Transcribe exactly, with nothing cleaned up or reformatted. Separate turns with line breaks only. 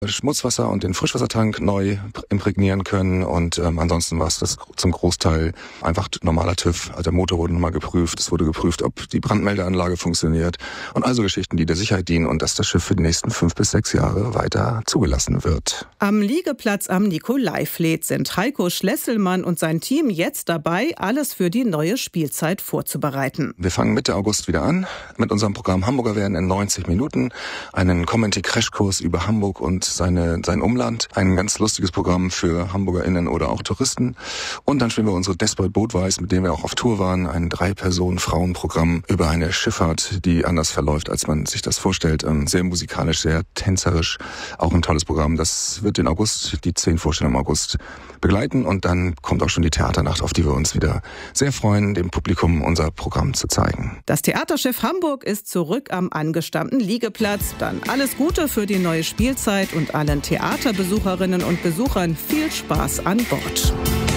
Schmutzwasser und den Frischwassertank neu imprägnieren können und ähm, ansonsten war es das zum Großteil einfach normaler TÜV. Also der Motor wurde nochmal geprüft, es wurde geprüft, ob die Brandmeldeanlage funktioniert und also Geschichten, die der Sicherheit dienen und dass das Schiff für die nächsten fünf bis sechs Jahre weiter zugelassen wird.
Am Liegeplatz am Nikolaivliet sind Heiko Schlesselmann und sein Team jetzt dabei, alles für die neue Spielzeit vorzubereiten.
Wir fangen Mitte August wieder an mit unserem Programm Hamburger werden in neunzig Minuten, einen Comedy-Crashkurs über Hamburg und seine, sein Umland. Ein ganz lustiges Programm für HamburgerInnen oder auch Touristen. Und dann spielen wir unsere Desperate Boatwise, mit dem wir auch auf Tour waren. Ein Drei-Personen-Frauen-Programm über eine Schifffahrt, die anders verläuft, als man sich das vorstellt. Sehr musikalisch, sehr tänzerisch. Auch ein tolles Programm. Das wird den August, die zehn Vorstellungen im August begleiten. Und dann kommt auch schon die Theaternacht, auf die wir uns wieder sehr freuen, dem Publikum unser Programm zu zeigen.
Das Theaterschiff Hamburg ist zurück am angestammten Liegeplatz. Dann alles Gute für die neue Spielzeit und allen Theaterbesucherinnen und Besuchern viel Spaß an Bord.